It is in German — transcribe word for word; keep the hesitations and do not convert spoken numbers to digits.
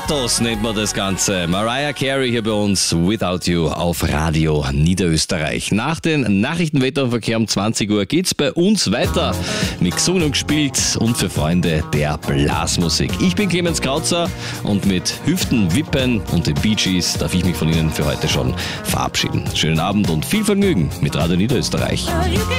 Pathos nennt man das Ganze. Mariah Carey hier bei uns, Without You auf Radio Niederösterreich. Nach den Nachrichten, Wetter und Verkehr um zwanzig Uhr geht's bei uns weiter mit gesungen und gespielt und für Freunde der Blasmusik. Ich bin Clemens Krautzer und mit Hüften, Wippen und den Bee Gees darf ich mich von Ihnen für heute schon verabschieden. Schönen Abend und viel Vergnügen mit Radio Niederösterreich.